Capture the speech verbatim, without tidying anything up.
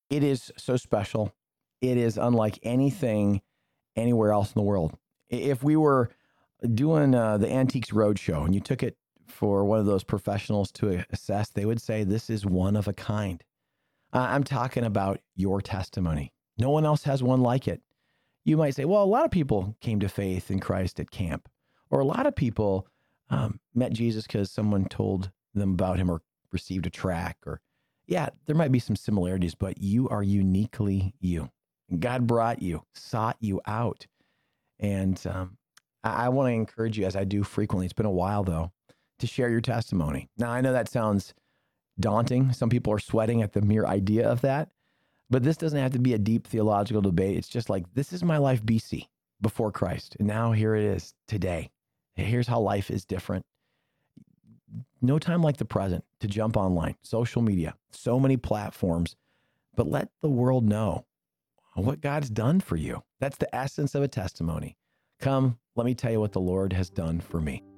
It is so special. It is unlike anything anywhere else in the world. I- If we were doing uh, the Antiques Roadshow and you took it for one of those professionals to assess, they would say this is one of a kind. Uh, I'm talking about your testimony. No one else has one like it. You might say, well, a lot of people came to faith in Christ at camp, or a lot of people um, met Jesus because someone told them about him or received a track. Or, yeah, there might be some similarities, but you are uniquely you. God brought you, sought you out. And um, I, I want to encourage you, as I do frequently, it's been a while though, to share your testimony. Now, I know that sounds daunting. Some people are sweating at the mere idea of that. But this doesn't have to be a deep theological debate. It's just like, this is my life B C, before Christ. And now here it is today. Here's how life is different. No time like the present to jump online, social media, so many platforms, but let the world know what God's done for you. That's the essence of a testimony. Come, let me tell you what the Lord has done for me.